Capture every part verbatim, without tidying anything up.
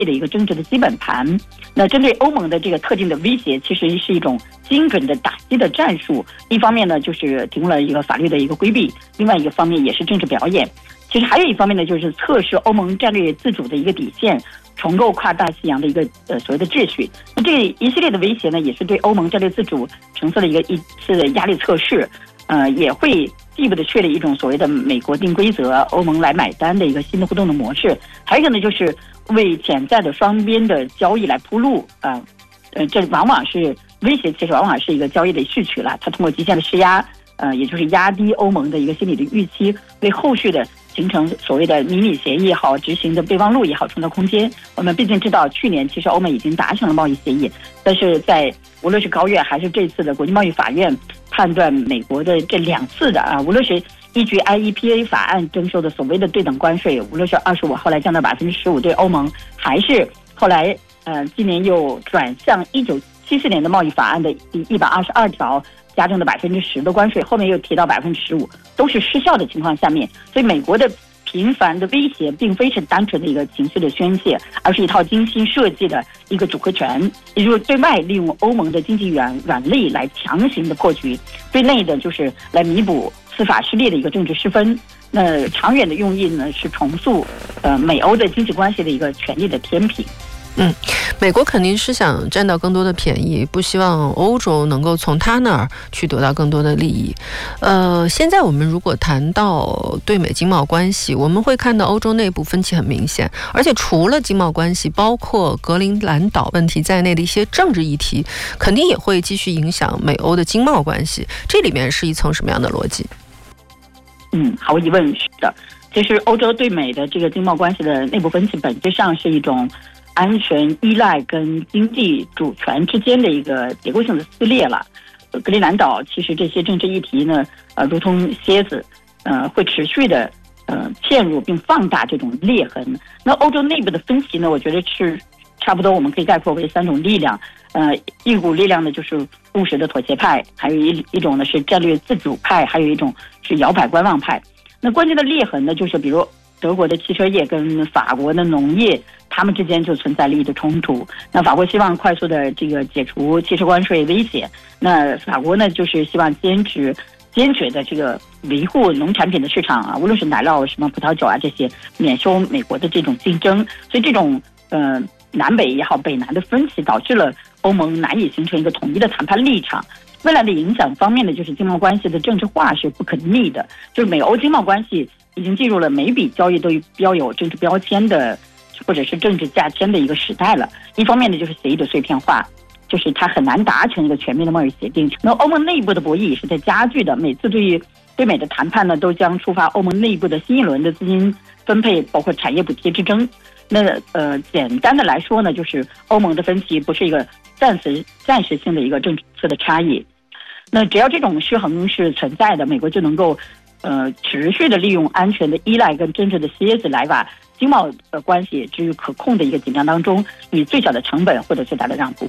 的一个政治的基本盘。那针对欧盟的这个特定的威胁，其实是一种精准的打击的战术。一方面呢，就是提供了一个法律的一个规避；另外一个方面也是政治表演。其实还有一方面呢，就是测试欧盟战略自主的一个底线，重构跨大西洋的一个呃所谓的秩序。那这一系列的威胁呢，也是对欧盟战略自主呈现了一个一次的压力测试，呃，也会进一步的确立一种所谓的美国定规则、欧盟来买单的一个新的互动的模式。还有一个呢，就是为潜在的双边的交易来铺路啊，呃，这往往是威胁，其实往往是一个交易的序曲了。它通过极限的施压，呃，也就是压低欧盟的一个心理的预期，为后续的形成所谓的迷你协议也好，执行的备忘录也好，创造空间。我们毕竟知道，去年其实欧盟已经达成了贸易协议，但是在无论是高院还是这次的国际贸易法院判断美国的这两次的啊，无论是依据 I E P A 法案征收的所谓的对等关税，无论是二十五后来降到百分之十五对欧盟，还是后来呃今年又转向一九七四年的贸易法案的第一百二十二条加征的百分之十的关税，后面又提到百分之十五，都是失效的情况下面，所以美国的频繁的威胁并非是单纯的一个情绪的宣泄，而是一套精心设计的一个主客权，也就是对外利用欧盟的经济软软肋来强行的破局，对内的就是来弥补司法失利的一个政治失分。那长远的用意呢，是重塑呃美欧的经济关系的一个权力的天平。 嗯，美国肯定是想占到更多的便宜，不希望欧洲能够从他那儿去得到更多的利益。呃，现在我们如果谈到对美经贸关系，我们会看到欧洲内部分歧很明显，而且除了经贸关系，包括格陵兰岛问题在内的一些政治议题，肯定也会继续影响美欧的经贸关系。这里面是一层什么样的逻辑？ 嗯，毫无疑问是的。其实欧洲对美的这个经贸关系的内部分歧，本质上是一种安全依赖跟经济主权之间的一个结构性的撕裂了。格陵兰岛其实这些政治议题呢，呃，如同蝎子，呃，会持续的呃嵌入并放大这种裂痕。那欧洲内部的分歧呢，我觉得是差不多我们可以概括为三种力量。呃，一股力量呢就是务实的妥协派，还有一一种呢是战略自主派，还有一种是摇摆观望派。那关键的裂痕呢，就是比如德国的汽车业跟法国的农业，他们之间就存在利益的冲突。那法国希望快速的这个解除汽车关税威胁，那法国呢就是希望坚持坚决的这个维护农产品的市场啊，无论是奶酪、什么葡萄酒啊这些，免受美国的这种竞争。所以这种呃南北也好，北南的分歧，导致了欧盟难以形成一个统一的谈判立场。未来的影响方面呢，就是经贸关系的政治化是不可逆的，就是美欧经贸关系已经进入了每笔交易都标有政治标签的，或者是政治价签的一个时代了。一方面呢，就是协议的碎片化，就是它很难达成一个全面的贸易协定。那欧盟内部的博弈也是在加剧的，每次对于对美的谈判呢，都将触发欧盟内部的新一轮的资金分配，包括产业补贴之争。那呃，简单的来说呢，就是欧盟的分歧不是一个暂时暂时性的一个政策的差异。那只要这种失衡是存在的，美国就能够呃持续的利用安全的依赖跟真正的蝎子来把经贸的关系置于可控的一个紧张当中，以最小的成本获得最大的让步。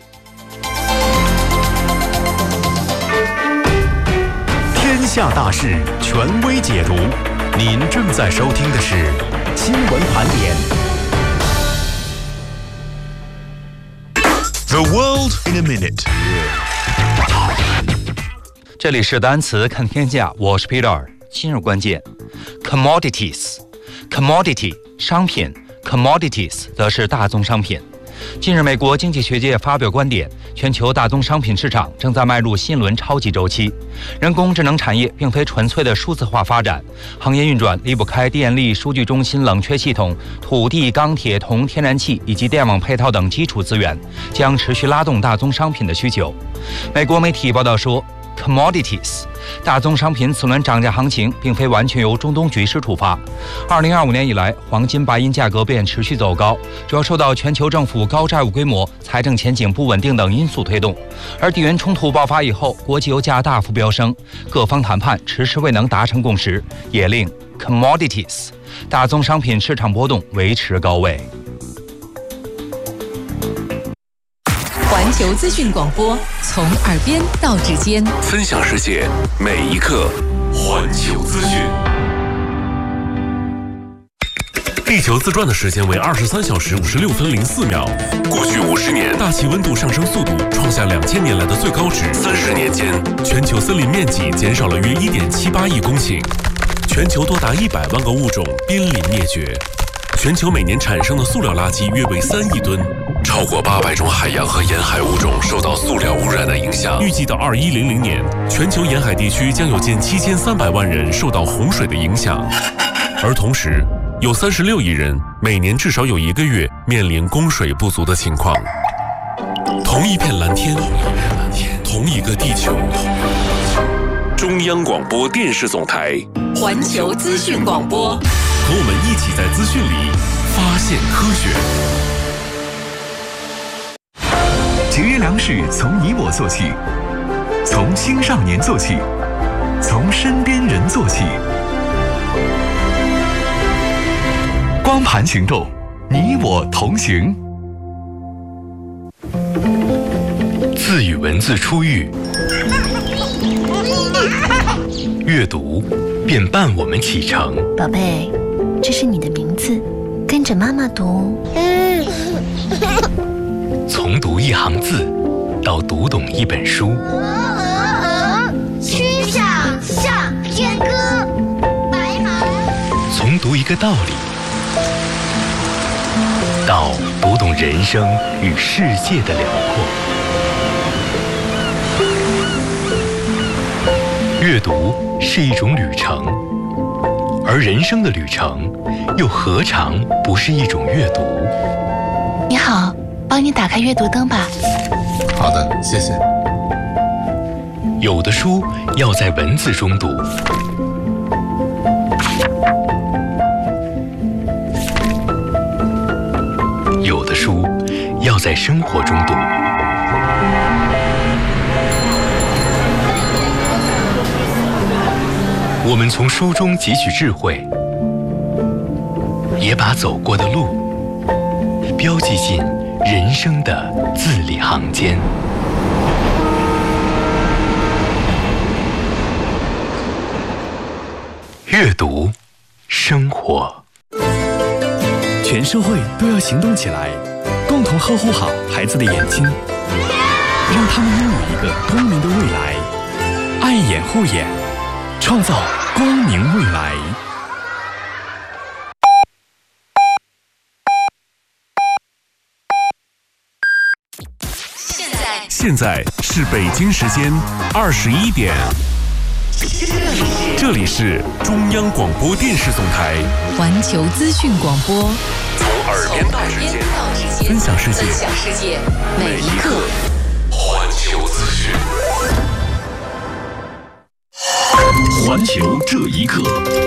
天下大事，权威解读。您正在收听的是新闻盘点。The world in a minute。 这里是单词看天下，我是 Peter。今日关键 ：commodities， commodity 商品 ，commodities 则是大宗商品。近日，美国经济学界发表观点，全球大宗商品市场正在迈入新轮超级周期。人工智能产业并非纯粹的数字化发展，行业运转离不开电力、数据中心、冷却系统、土地、钢铁、铜、天然气以及电网配套等基础资源，将持续拉动大宗商品的需求。美国媒体报道说， commodities 大宗商品此轮涨价行情并非完全由中东局势触发。二零二五年以来，黄金、白银价格便持续走高，主要受到全球政府高债务规模、财政前景不稳定等因素推动。而地缘冲突爆发以后，国际油价大幅飙升，各方谈判迟迟未能达成共识，也令 commodities 大宗商品市场波动维持高位。 环球资讯广播，从耳边到指尖， 分享世界每一刻。环球资讯。 地球自转的时间为二十三小时五十六分零四秒。过去五十年，大气温度上升速度创下两千年来的最高值。三十年间，全球森林面积减少了约一点七八亿公顷，全球多达一百万个物种濒临灭绝。全球每年产生的塑料垃圾约为三亿吨，超过八百种海洋和沿海物种受到塑料污染的影响。预计到二一零零年，全球沿海地区将有近七千三百万人受到洪水的影响，而同时，有三十六亿人每年至少有一个月面临供水不足的情况。同一片蓝天，同一个地球。中央广播电视总台， 环球资讯广播， 和我们一起在资讯里发现科学。 节约粮食从你我做起，从青少年做起，从身边人做起。光盘行动，你我同行。 字与文字初遇，阅读便伴我们启程。 宝贝，这是你的名字，跟着妈妈读。 从读一行字到读懂一本书。 曲项向天歌，白马。 从读一个道理到读懂人生与世界的辽阔。阅读是一种旅程，而人生的旅程又何尝不是一种阅读？ 你好，帮你打开阅读灯吧。 好的，谢谢。 有的书要在文字中读，有的书要在生活中读。我们从书中汲取智慧，也把走过的路标记进人生的字里行间。阅读，生活。 全社会都要行动起来，共同呵护好孩子的眼睛，让他们拥有一个光明的未来。爱眼护眼，创造光明未来。 现在现在是北京时间二十一点，这里是中央广播电视总台环球资讯广播， 从耳边到指尖，分享世界， 分享世界，每一刻。 环球资讯， 环球这一刻。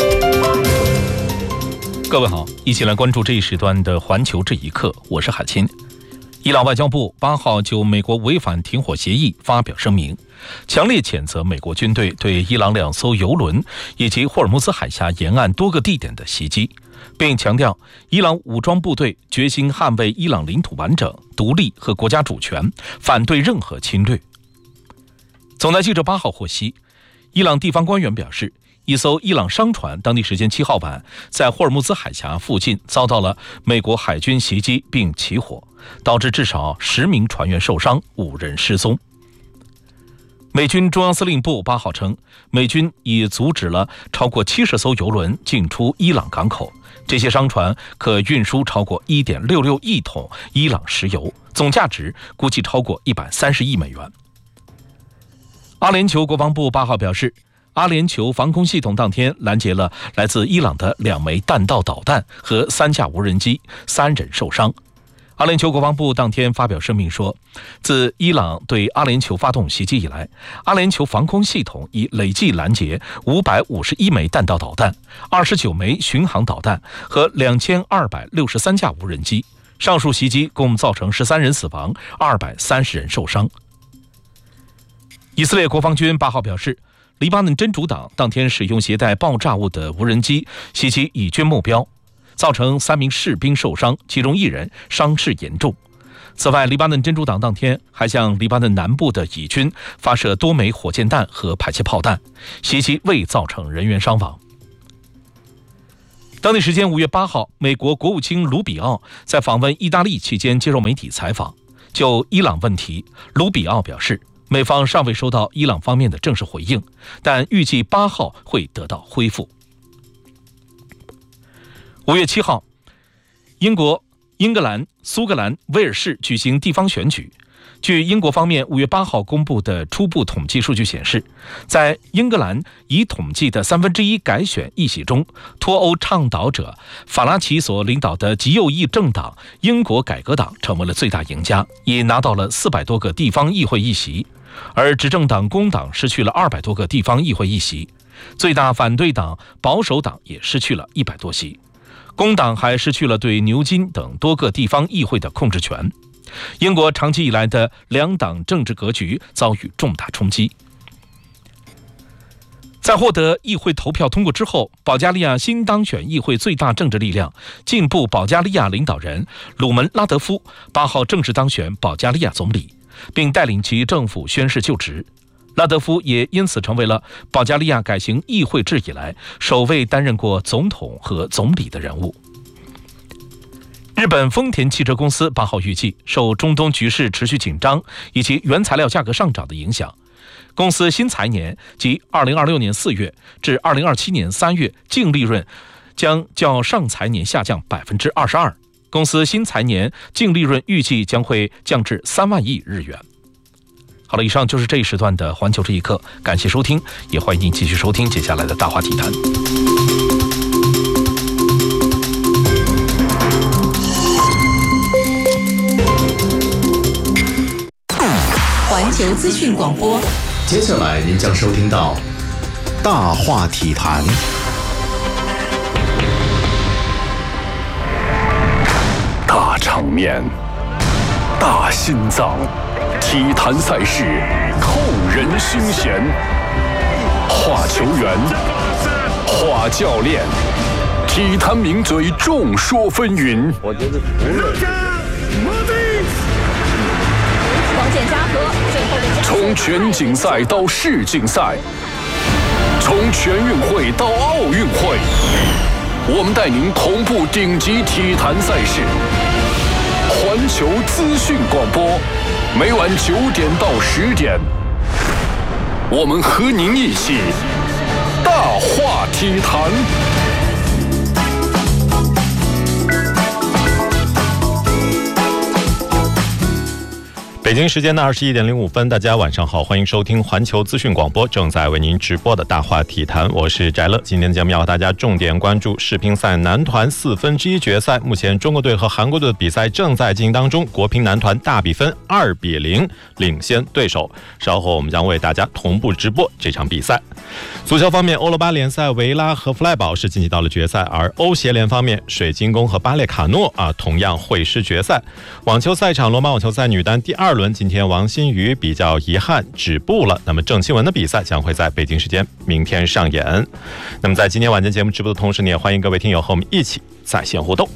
各位好，一起来关注这一时段的环球这一刻，我是海清。伊朗外交部八号就美国违反停火协议发表声明，强烈谴责美国军队对伊朗两艘油轮以及霍尔木兹海峡沿岸多个地点的袭击，并强调伊朗武装部队决心捍卫伊朗领土完整、独立和国家主权，反对任何侵略。总台记者八号获悉，伊朗地方官员表示，一艘伊朗商船当地时间七号晚在霍尔木兹海峡附近遭到了美国海军袭击并起火，导致至少十名船员受伤，五人失踪。美军中央司令部八号称，美军已阻止了超过七十艘油轮进出伊朗港口，这些商船可运输超过 一点六六亿桶伊朗石油，总价值估计超过一百三十亿美元。阿联酋国防部八号表示，阿联酋防空系统当天拦截了来自伊朗的两枚弹道导弹和三架无人机，三人受伤。阿联酋国防部当天发表声明说，自伊朗对阿联酋发动袭击以来，阿联酋防空系统已累计拦截五百五十一枚弹道导弹、二十九枚巡航导弹和两千二百六十三架无人机。上述袭击共造成十三人死亡，二百三十人受伤。以色列国防军八号表示，黎巴嫩真主党当天使用携带爆炸物的无人机袭击以军目标，造成三名士兵受伤，其中一人伤势严重。此外，黎巴嫩真主党当天还向黎巴嫩南部的以军发射多枚火箭弹和迫击炮弹，袭击未造成人员伤亡。 当地时间五月八号，美国国务卿卢比奥在访问意大利期间接受媒体采访，就伊朗问题，卢比奥表示，美方尚未收到伊朗方面的正式回应，但预计八号会得到恢复。五月七号，英国、英格兰、苏格兰、威尔士举行地方选举。据英国方面五月八号公布的初步统计数据显示，在英格兰已统计的三分之一改选议席中，脱欧倡导者法拉奇所领导的极右翼政党英国改革党成为了最大赢家，已拿到了四百多个地方议会议席，而执政党工党失去了二百多个地方议会议席，最大反对党保守党也失去了一百多席，工党还失去了对牛津等多个地方议会的控制权。英国长期以来的两党政治格局遭遇重大冲击。在获得议会投票通过之后，保加利亚新当选议会最大政治力量进步保加利亚领导人鲁门拉德夫八号正式当选保加利亚总理，并带领其政府宣誓就职。拉德夫也因此成为了保加利亚改行议会制以来首位担任过总统和总理的人物。日本丰田汽车公司八号预计，受中东局势持续紧张以及原材料价格上涨的影响，公司新财年即二零二六年四月至二零二七年三月净利润将较上财年下降百分之二十二。公司新财年净利润预计将会降至三万亿日元。好了，以上就是这一时段的环球这一刻，感谢收听，也欢迎您继续收听接下来的大话体坛。 环球资讯广播， 接下来您将收听到大话体坛。 大场面，大心脏，体坛赛事扣人心弦。话球员，话教练，体坛名嘴众说纷纭。我觉得不论。从全锦赛到世锦赛，从全运会到奥运会，我们带您同步顶级体坛赛事。环球资讯广播，每晚九点到十点，我们和您一起大话体坛。 北京时间的二十一点零五分，大家晚上好，欢迎收听环球资讯广播，正在为您直播的大话体坛，我是翟乐。今天的节目要和大家重点关注世乒赛男团四分之一决赛，目前中国队和韩国队的比赛正在进行当中，国乒男团大比分二比零领先对手。稍后我们将为大家同步直播这场比赛。足球方面，欧罗巴联赛维拉和弗赖堡是晋级到了决赛，而欧协联方面，水晶宫和巴列卡诺啊同样会师决赛。网球赛场，罗马网球赛女单第二轮，今天王欣瑜比较遗憾止步了。那么郑钦文的比赛将会在北京时间明天上演。那么在今天晚间节目直播的同时，也欢迎各位听友和我们一起在线互动。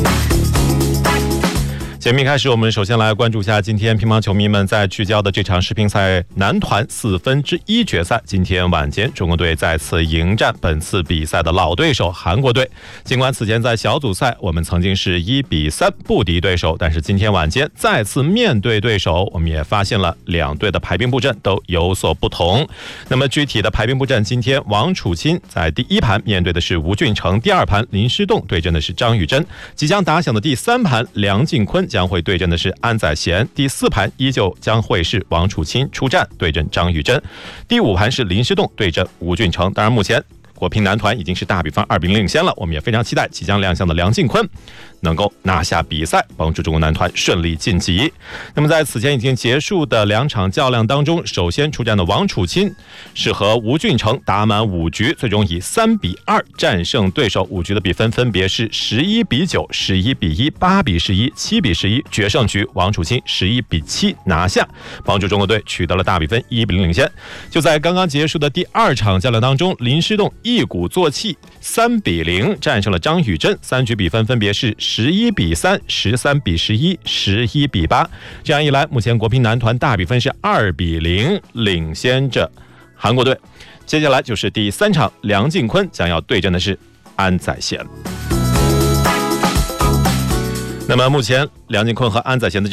节目一开始，我们首先来关注一下今天乒乓球迷们在聚焦的这场世乒赛男团四分之一决赛。今天晚间，中国队再次迎战本次比赛的老对手韩国队。尽管此前在小组赛我们曾经是一比三不敌对手，但是今天晚间再次面对对手，我们也发现了两队的排兵布阵都有所不同。那么具体的排兵布阵，今天王楚钦在第一盘面对的是吴俊成，第二盘林诗栋对阵的是张玉珍，即将打响的第三盘梁靖昆将会对阵的是安宰贤，第四盘依旧将会是王楚钦出战对阵张玉珍，第五盘是林诗栋对阵吴俊成。当然目前国乒男团已经是大比分二比零领先了，我们也非常期待即将亮相的梁靖昆能够拿下比赛，帮助中国男团顺利晋级。那么在此前已经结束的两场较量当中，首先出战的王楚钦是和吴俊成打满五局，最终以三比二战胜对手。五局的比分分别是十一比九、十一比一、八比十一、七比十一。决胜局王楚钦十一比七拿下，帮助中国队取得了大比分一比零领先。就在刚刚结束的第二场较量当中，林诗栋一鼓作气三比零战胜了张玉珍，三局比分分别是十一比三、十三比十一、十一比八。这样一来，目前国乒男团大比分是二比零领先着韩国队。接下来就是第三场，梁靖昆将要对阵的是安宰贤。 那么目前梁靖昆和安宰贤的这